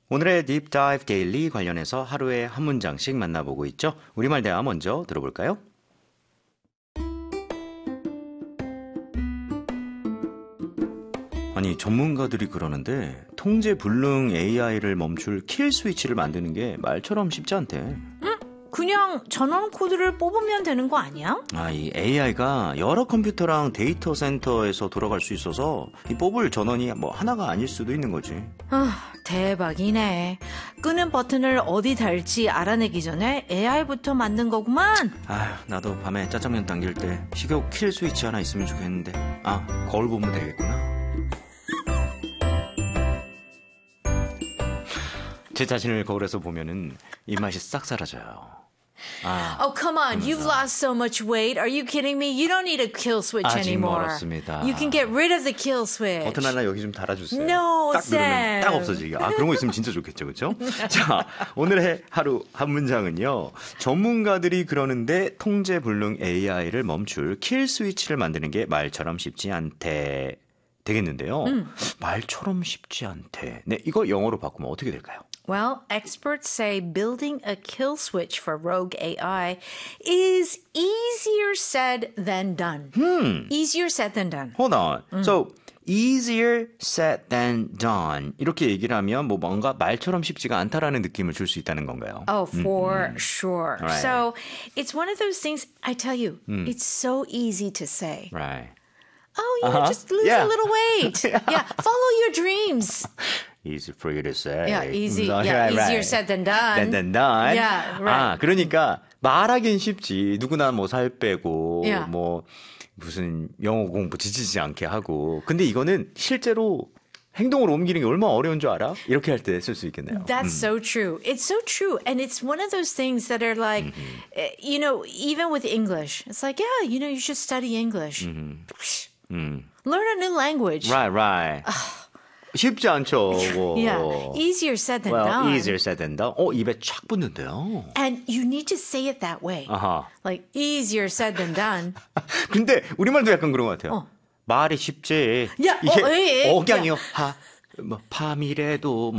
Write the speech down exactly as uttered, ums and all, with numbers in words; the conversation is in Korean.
오늘의 딥 다이브 데일리 관련해서 하루에 한 문장씩 만나보고 있죠. 우리말 대화 먼저 들어볼까요? 아니, 전문가들이 그러는데 통제 불능 에이아이를 멈출 킬 스위치를 만드는 게 말처럼 쉽지 않대. 응? 그냥 전원 코드를 뽑으면 되는 거 아니야? 아, 이 에이아이가 여러 컴퓨터랑 데이터 센터에서 돌아갈 수 있어서 이 뽑을 전원이 뭐 하나가 아닐 수도 있는 거지. 아, 대박이네. 끄는 버튼을 어디 달지 알아내기 전에 에이아이부터 만든 거구만. 아휴, 나도 밤에 짜장면 당길 때 식욕 킬 스위치 하나 있으면 좋겠는데. 아, 거울 보면 되겠구나. 제 자신을 거울에서 보면은 입맛이 싹 사라져요. 아, Oh, come on. You've lost so much weight. Are you kidding me? You don't need a kill switch 아직 anymore. 멀었습니다. You can get rid of the kill switch. 버튼 하나 여기 좀 달아주세요. No, 딱 누르면 Sam. 딱 없어지게. 아, 그런 거 있으면 진짜 좋겠죠, 그렇죠? 자, 오늘의 하루 한 문장은요. 전문가들이 그러는데 통제 불능 에이아이를 멈출 킬 스위치를 만드는 게 말처럼 쉽지 않대. 되겠는데요. 음. 말처럼 쉽지 않대. 네, 이거 영어로 바꾸면 어떻게 될까요? Well, experts say building a kill switch for rogue 에이아이 is easier said than done. Hmm. Easier said than done. Hold on. 음. So, easier said than done. 이렇게 얘기를 하면 뭐 뭔가 말처럼 쉽지가 않다라는 느낌을 줄 수 있다는 건가요? Oh, for mm-hmm. sure. Right. So, it's one of those things, I tell you, mm. it's so easy to say. Right. Oh, you know, uh-huh. just lose yeah. a little weight. yeah. yeah, follow your dreams. Easy for you to say. Yeah, easy. right, yeah, right. easier said than done. Than, than done. Yeah, right. 아, 그러니까 말하긴 쉽지. 누구나 뭐 살 빼고 yeah. 뭐 무슨 영어 공부 지치지 않게 하고. 근데 이거는 실제로 행동으로 옮기는 게 얼마나 어려운 줄 알아? 이렇게 할 때 쓸 수 있겠네요. That's 음. so true. It's so true. And it's one of those things that are like, mm-hmm. you know, even with English, it's like, yeah, you know, you should study English. Mm-hmm. 음. Learn a new language. Right, right. 쉽지 않죠. Yeah, easier said than well, done. easier said than done. 어, 입에 착 붙는데요. And you need to say it that way. 아하. Like, easier said than done. 근데 우리말도 약간 그런 것 같아요. 어. 말이 쉽지. 야, 이게 어, 에이, 에이. 억양이요. 하, 뭐, 파미래도